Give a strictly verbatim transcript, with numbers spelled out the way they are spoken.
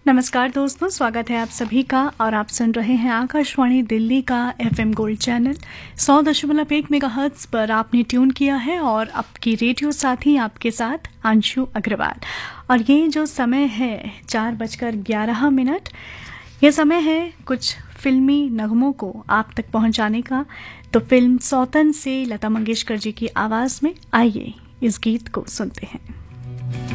नमस्कार दोस्तों, स्वागत है आप सभी का और आप सुन रहे हैं आकाशवाणी दिल्ली का एफएम गोल्ड चैनल सौ दशमलव एक मेगाहर्ट्ज पर आपने ट्यून किया है और आपकी रेडियो साथी आपके साथ अंशु अग्रवाल। और ये जो समय है चार बजकर ग्यारह मिनट, ये समय है कुछ फिल्मी नगमों को आप तक पहुंचाने का। तो फिल्म सौतन से लता मंगेशकर जी की आवाज़ में आइए इस गीत को सुनते हैं।